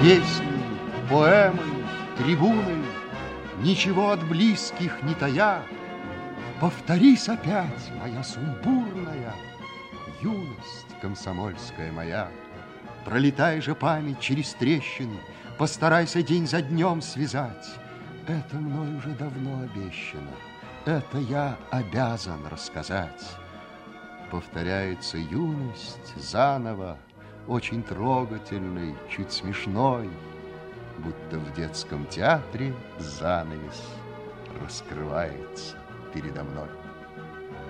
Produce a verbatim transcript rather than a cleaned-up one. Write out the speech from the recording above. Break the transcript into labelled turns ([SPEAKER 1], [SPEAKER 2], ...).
[SPEAKER 1] Песней, поэмой, трибуной, ничего от близких не тая, повторись опять, моя сумбурная юность комсомольская моя. Пролетай же память через трещины, постарайся день за днем связать. Это мной уже давно обещано, это я обязан рассказать. Повторяется юность заново, очень трогательный, чуть смешной, будто в детском театре занавес раскрывается передо мной.